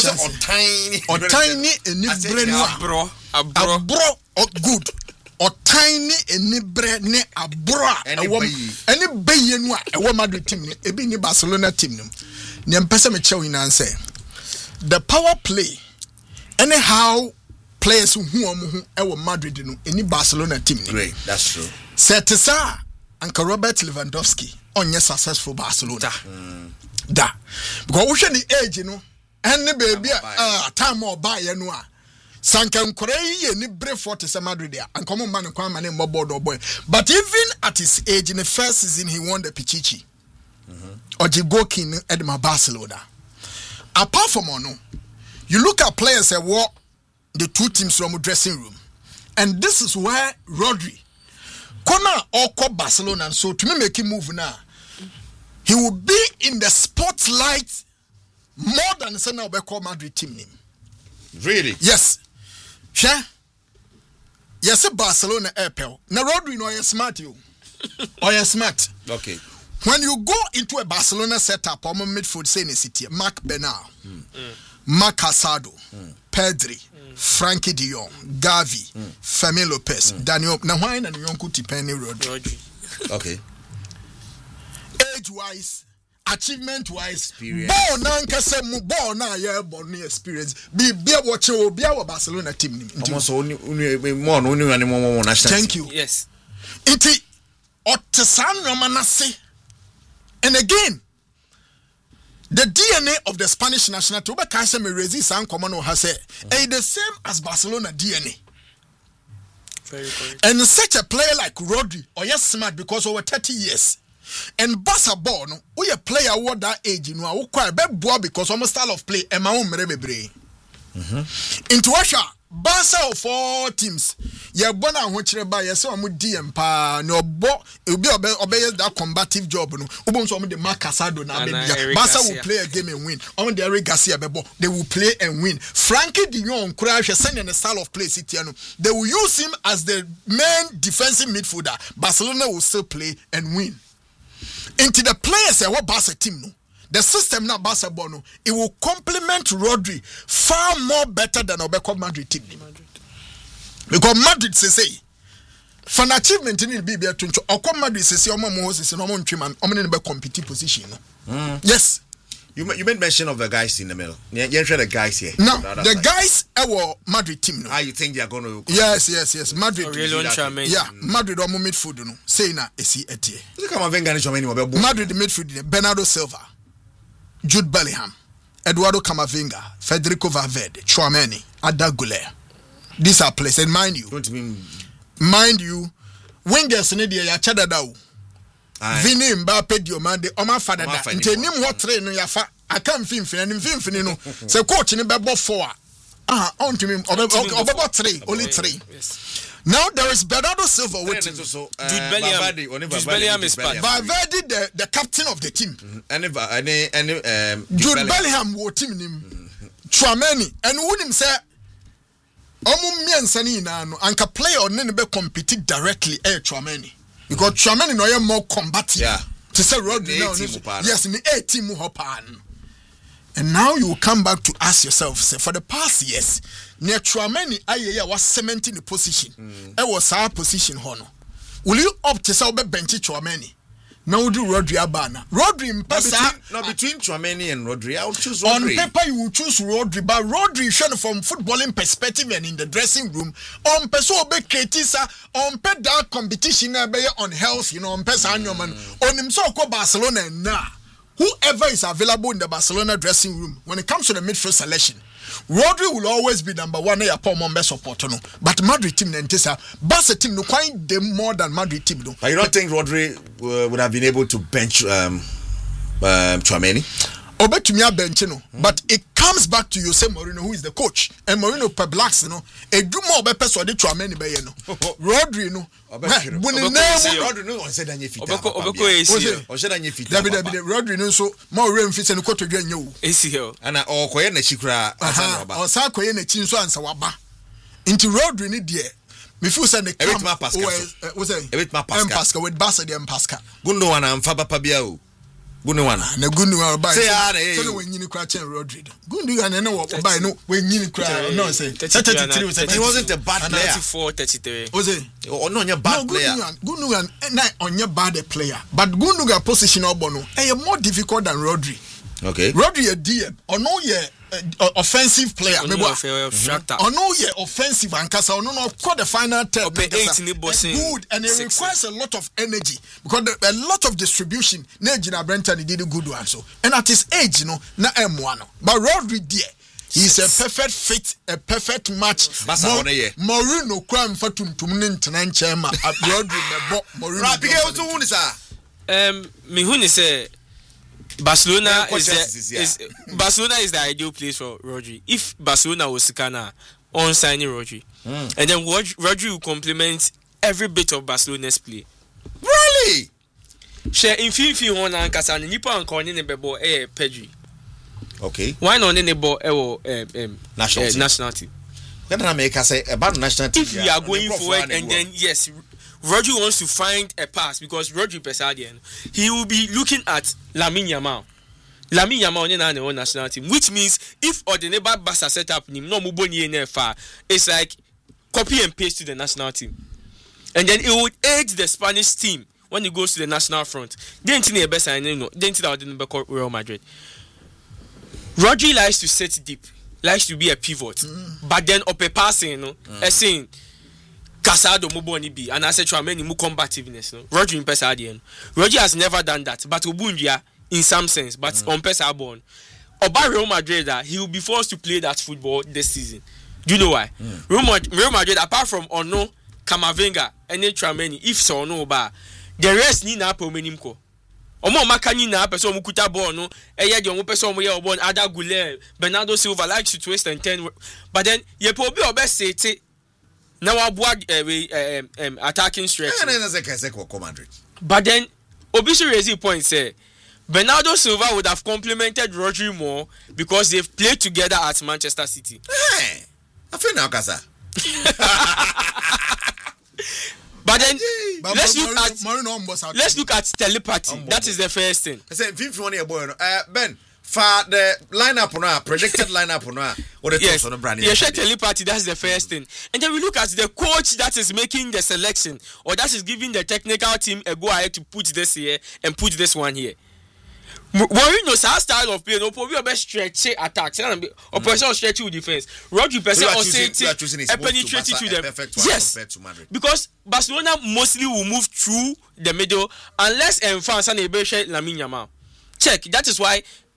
tiny ni bre no abro good or tiny ni bre ne abro any bay no e wo Madrid team ni e bi ni Barcelona team nim ne mpese me chew ina say the power play anyhow players who hu e wo Madrid no any Barcelona team ni great that's true set sa Anka Robert Lewandowski onye successful Barcelona da because we share the age no any baby time or buy no a sanka nkore ye ni brave for to Madrid there and come man kwa man mo board boy but even at his age in the first season he won the Pichichi Ojigokin Edma Barcelona apart from no you look at players that walk the two teams from the dressing room and this is where Rodri Kona or Barcelona and so to me make him move now he will be in the spotlight more than the Senna Obeko Madrid team name. Really? Yes. Sure. Yes, Barcelona Apple. Now Rodri no you smart you. Or you smart. Okay. When you go into a Barcelona setup, I'm a midfield saying city, Marc Bernal, Marc Casado, Pedri, Frankie de Jong, Gavi, Fermin Lopez, Daniel. Now why na Nyonku Tipeni Rodri? Okay. Age-wise, achievement-wise, ball na nkase mu ball na ye born experience. Be watch o be our Barcelona team. Almost only more national. Thank you. Yes. Iti otesan romanase. And again, the DNA of the Spanish national team, Kasa me resist and common has said, the same as Barcelona DNA. Very correct. And such a player like Rodri, or yes, smart because over 30 years. And Barca ball, no, we a player what that age, you know, I quite bad boy because almost style of play and my own merebebre. Into Russia, Barca of 4 teams. Yeah, bona which by so I'm with DM pa no bo it will be obey that combative job. No, Ubon so the Marc Casado na Barca will play a game and win. On the Eric Garcia bebo, they will play and win. Frankie de Jong crash sending the style of play Citiano. They will use him as the main defensive midfielder. Barcelona will still play and win. Into the players what Barca team no. The system now Barca no, it will complement Rodri far more better than Obeko Madrid team. Because Madrid say for an achievement in be to Oko Madrid say omo mo say no mo ntwe man omo ne be compete position no. Yes. You made mention of the guys in the middle. You share the guys here. No, the guys our Madrid team no. How you think they are going to? Yes. Madrid. Yeah, Madrid omo midfield no. Say na esi etie. Look at my Madrid midfield Bernardo Silva. Jude Bellingham, Eduardo Camavinga, Federico Valverde, Tchouaméni, Arda Güler. These are players, and mind you, wingers in the Yachadadao, Vini Mbappe Diomande, Oma Fadada, Ntenim what train no yafa, I can't fin no. So coach in the bebo 4. On to me, about 3, only 3. Now there is Bernardo Silva waiting. Jude Bellingham is part. Valverde, the captain of the team. Jude Bellingham will team him. Tchouaméni, and wouldn't say, me and Sani Anka play or none compete directly Tchouaméni. Because Tchouaméni no more combative. Yeah. To say Rodri now. Yes, in the A team hopan. And now you come back to ask yourself, say, for the past years, near Tchouaméni was cementing the position. It was our position, Hono. Will you opt to sell bench Tchouaméni? Now do Rodri Abana. Rodri between Tchouaméni and Rodri, I would choose Rodri. On paper, you will choose Rodri, but Rodri shown from footballing perspective and in the dressing room. On peso be kretisa, on pe that competition on health, on pesa anyoman. On him so ko Barcelona na. Whoever is available in the Barcelona dressing room, when it comes to the midfield selection, Rodri will always be number 1 support. But Madrid team Barca team no quite them more than Madrid team. But you don't think Rodri would have been able to bench Tchouaméni? Obetumia bench but it comes back to Jose Mourinho, who is the coach, and Mourinho per blacks a do more be persuade Tchouaméni be Rodri no Rodri no so more rain fit and quote again you and or koye na chikura or sa koye na chin so ansa waba into Rodri ni de me feel say the camp was Pascal with Barca dem Pascal Gundogan am fa papa bia o Gundogan na Gundogan buy say so when you cry chen Rodri Gundogan na what buy no when you cry no say 33 he wasn't a bad player 34-33 was it no onye bad player Gundogan na onye bad player but Gundogan position obono e more difficult than Rodri. Okay, Rodri a DM or no offensive player maybe or no offensive and kasa or no quite the final term good and it requires a lot of energy because a lot of distribution Nejina Brenton did a good one so and at his age na M1 but Rodri there he's a perfect fit, a perfect match. Mourinho crime for tuntum chairman at Rodri Mourinho. Me who say Barcelona Barcelona is the ideal place for Rodri. If Barcelona was Sikana on signing Rodri, and then Rodri will complement every bit of Barcelona's play. Really? Share in Fifi one and Casani Nipo and Cornin Bebo Pedri. Okay. Why not any ball national team? When I make say about national team. If you are going forward and then yes, Rodri wants to find a pass because Rodri Pesadian, he will be looking at Lamine Yamal on the national team, which means if or the neighbor Barca set up him no muboni NFA, it's like copy and paste to the national team, and then it would aid the Spanish team when he goes to the national front. Then think the best I know. Then think that didn't call Real Madrid. Rodri likes to sit deep, likes to be a pivot, but then up a passing, saying. Casado Muboni B and I said Tchouaméni mu combativeness. Rodri in Pesadian. Rodri has never done that, but Ubundia in some sense, but on Pesabon. Oba Real Madrid, he will be forced to play that football this season. Do you know why? Real Madrid, apart from Ono, Camavinga, and Tchouaméni, if so no ba, the rest need na pomenimko. Omo makani na person mukuta ball no, eye de omo person mo ye obon Arda Güler, Bernardo Silva likes to twist and turn, but then ye po be obesete. Now attacking stretch. But then Obisu raised the point say Bernardo Silva would have complimented Rodri more because they've played together at Manchester City. Hey, I feel now Casa. But then let's look at telepathy. That is the first thing. I said 51 boy. Ben. For the lineup now, projected lineup now, or the yes, on the brand. Yes, telepathy, that's the first thing. And then we look at the coach that is making the selection, or that is giving the technical team a go ahead to put this here and put this one here. Mourinho's style of play, no probably best stretch attacks, or person stretch with defense. Rodri person or say penetrating to them. Yes, because Barcelona mostly will move through the middle unless fans and Lamine Yamal. Check. That is why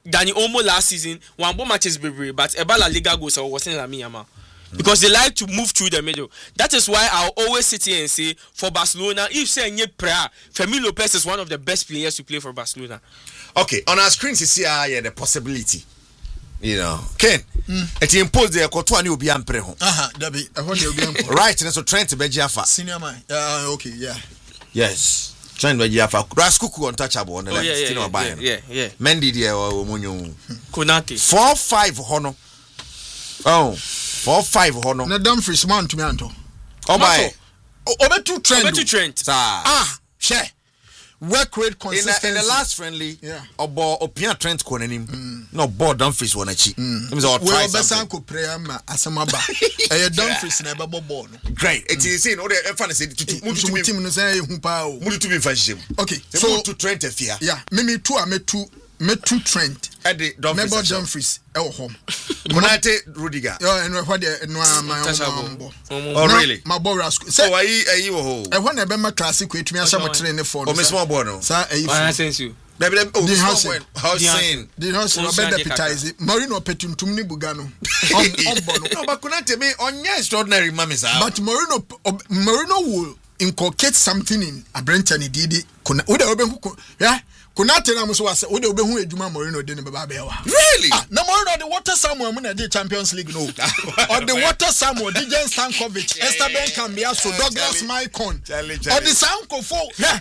Danny Olmo last season, one more matches bebree, but La Liga goes or wasn't Lamine Yamal. Because they like to move through the middle. That is why I'll always sit here and say, for Barcelona, if say Fermin Lopez is one of the best players to play for Barcelona. Okay, on our screens you see the possibility. You know, Ken, it imposed the Kotuani will be ampreho. Debbie, I want you to be right, and so trying to be Jaffa. Senior man. Okay, yeah. Yes. Trying to be Jaffa. Raskuku untouchable on the left. Yeah. Mendy there or Munyo. Konate. 4-5 Hono. Oh. 4-5 Hono. Na Dumfries man to me anto. Oh my. Over two Trent. Share. Work rate consistency. In the last friendly, Obo Opia Trent Konenim. No board Dumfries one achi. Well, Besanko prayer ma asamaba. Dumfries never ball. Great. It is in order fantasy to team no say humpa o. Mudu to be fashion. Okay. So to Trent afia. Yeah. Me two Trent. Eddie Dumfries. Home. Konate Rudiger. And what no Oh really? My boy Rasco. So are you ho? I want to be my classic with me and some train for. Oh, Miss Mobono. Sir, I sense you. How saying? The house will be deputized. Marino Petum Tumni Bugano. No, but Konate me on extraordinary mummies. But Marino will inculcate something in a Brenton Didi. Yeah. Konate na muso wase ode obehu eduma Mourinho de ne baba bewa. Really? Na Mourinho the water Samuel mun na Champions League no. Or the water Samuel Dejan Stankovic, Esteban Cambiaso, Douglas Maicon. Or the Sankofo,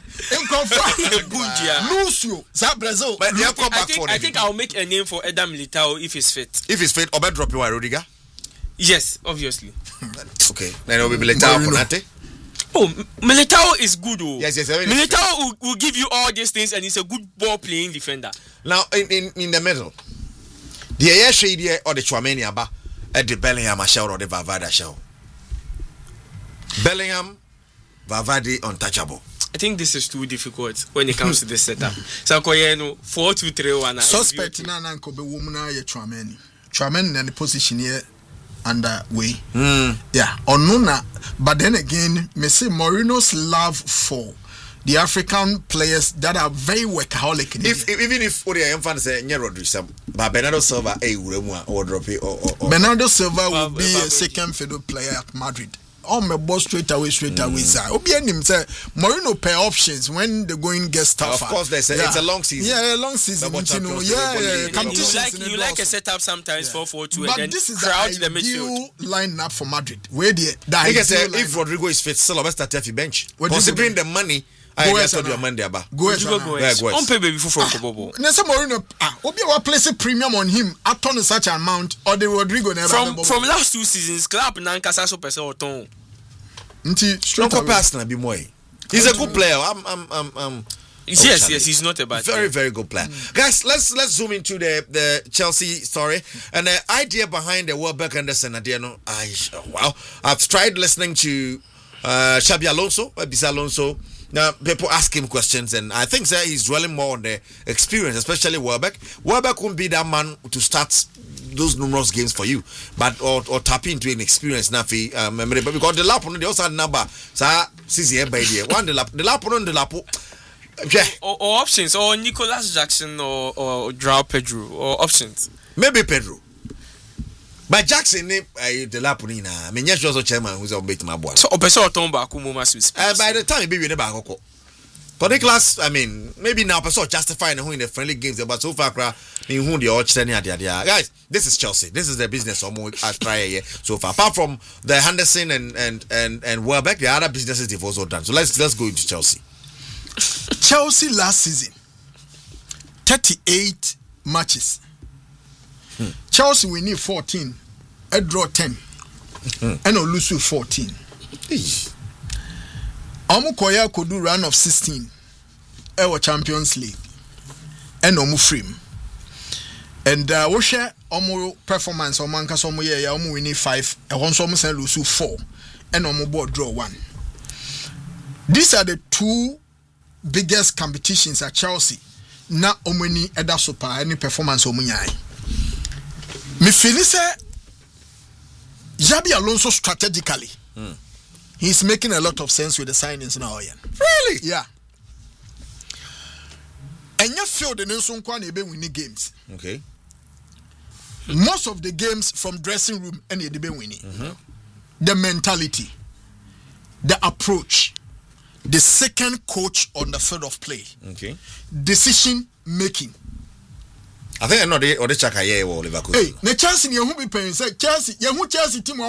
Enkrofo, Lucio, za Brazil. But I think I'll make a name for Eder Militao if he's fit. If he's fit, Obe drop you Rudiger? Yes, obviously. Okay. Then it will be Militao Konate. Oh, Militao is good. Yes. Militao will give you all these things, and he's a good ball playing defender. Now, in the middle, the air shade or the Chouameni Aba at the Bellingham show or the Vavada show. Bellingham, Vavadi untouchable. I think this is too difficult when it comes to this setup. So, 4-2-3-1. Suspect na Kobe woman ye Chouameni. Chouameni in the position here. Underway. Yeah, Onuna. But then again, me say Mourinho's love for the African players that are very workaholic. Even if Odi Ayamfan say Rodri, but Bernardo Silva or drop it or Bernardo Silva will be a second fiddle player at Madrid. Oh, my boss straight away, sir. Obi him say Mourinho pay options when the going gets tougher. Of course, they say it's a long season. Yeah, a long season. You like a setup sometimes 4-4-2, but and this is crowd the the midfield lineup for Madrid. Where the if Rodrigo is fit, still best start the bench. Considering the money. I told you Monday about. Go on pay baby for Kobobo. Nessa Mourinho, Obi wa place a premium on him at on such an amount or the Rodrigo never. From last 2 seasons, club Nankasa so person or ton. Strong person be more. He's a good player. Yes, he's not a bad player. Very good player. Guys, let's zoom into the Chelsea story and the idea behind the Welbeck Anderson. Wow, I've tried listening to Xabi Alonso. Now, people ask him questions, and I think that he's dwelling more on the experience, especially Welbeck. Welbeck won't be that man to start those numerous games for you, but or tap into an experience now for memory. But because the lap on the also had number, so CCM by the one the lap on the lap. Yeah. Or options, or Nicolas Jackson, or João Pedro, or options. Maybe Pedro. But Jackson, the Lapunina, I mean, yes, also chairman who's on bait my boy. So, by the time he be in the back, for the class, I mean, maybe now, person justifying who in the friendly games, but so far, who the odds, guys, this is Chelsea. This is the business almost I try here so far. Apart from the Henderson and Welbeck, the other businesses they've also done. So let's go into Chelsea. Chelsea last season, 38 matches. Chelsea we need 14, a draw 10, and a lose 14. Omukoya could do run of 16, our Champions League, and Omu free. And we share Omu performance on Mankas Omu ya Omu we need 5, and once Omu say lose 4, and Omu board draw 1. These are the 2 biggest competitions at Chelsea. Na Omu ni Eda Super any performance Omu nyai. Me feel say Xabi Alonso strategically, he's making a lot of sense with the signings now. Really? Yeah. And your field in Nson ebe winning games. Okay. Most of the games from dressing room and the winning. The mentality, the approach, the second coach on the field of play. Okay. Decision making. I think I know the Chaka or Liverpool. Hey, the chance in your home be paying. Say Chelsea, your Chelsea team.